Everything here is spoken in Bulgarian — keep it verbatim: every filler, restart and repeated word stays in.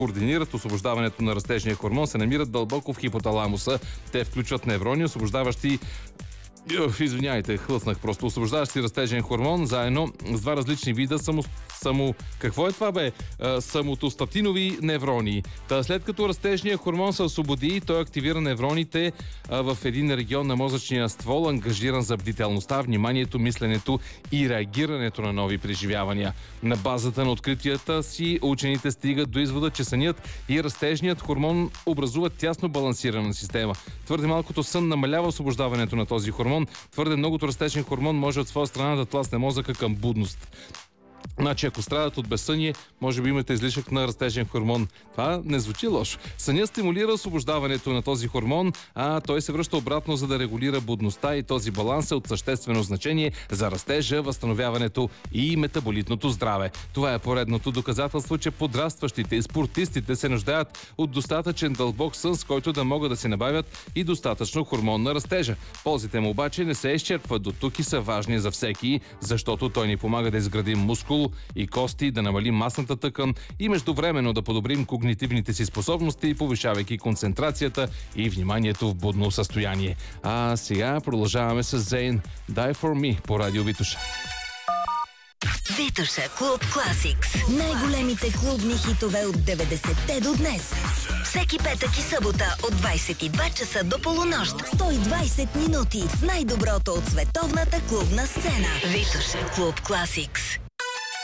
координират освобождаването на растежния хормон, се намират дълбоко в хипоталамуса. Те включват неврони, освобождаващи Извинявайте, хлъснах просто. Освобождаващи растежен хормон, заедно с два различни вида само... само какво е това, бе? А, самотостатинови неврони. Та след като растежният хормон се освободи, той активира невроните а, в един регион на мозъчния ствол, ангажиран за бдителността, вниманието, мисленето и реагирането на нови преживявания. На базата на откритията си учените стигат до извода, че сънят и растежният хормон образуват тясно балансирана система. Твърде малкото сън намалява освобождаването на този хормон. Твърде многото растежен хормон може от своя страна да тласне мозъка към будност. Значи, ако страдат от безсъние, може би имате излишък на растежен хормон. Това не звучи лошо. Сънят стимулира освобождаването на този хормон, а той се връща обратно, за да регулира будността, и този баланс е от съществено значение за растежа, възстановяването и метаболитното здраве. Това е поредното доказателство, че подрастващите и спортистите се нуждаят от достатъчен дълбок сън, с който да могат да си набавят и достатъчно хормон на растежа. Ползите му обаче не се изчерпват до тук и са важни за всеки, защото той ни помага да изградим мускул и кости, да намалим масната тъкан и междувременно да подобрим когнитивните си способности, повишавайки концентрацията и вниманието в будно състояние. А сега продължаваме с Зейн Die For Me по радио Витоша. Витоша Клуб Класикс. Най-големите клубни хитове от деветдесетте до днес. Всеки петък и събота от двайсет и два часа до полунощ. сто и двайсет минути с най-доброто от световната клубна сцена. Витоша Клуб Класикс.